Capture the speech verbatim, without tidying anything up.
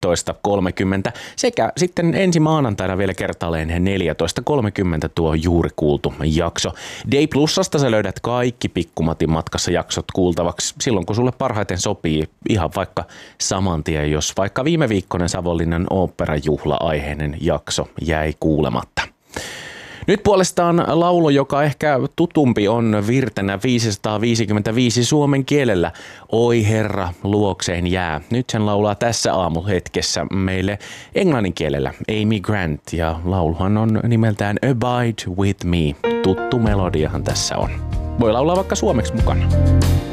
kolmetoista kolmekymmentä sekä sitten ensi maanantaina vielä kertaalleen neljätoista kolmekymmentä tuo juuri kuultu jakso. Day Plusasta sä löydät kaikki Pikkumatin matkassa jaksot kuultavaksi silloin, kun sulle parhaiten sopii, ihan vaikka saman tien, jos vaikka viime viikkoinen Savonlinnan oopperajuhla-aiheinen jakso jäi kuulematta. Nyt puolestaan laulu, joka ehkä tutumpi on virtenä viisisataaviisikymmentäviisi suomen kielellä. Oi herra, luokseen jää. Nyt sen laulaa tässä aamuhetkessä meille englannin kielellä Amy Grant ja lauluhan on nimeltään Abide with me. Tuttu melodiahan tässä on. Voi laulaa vaikka suomeksi mukana.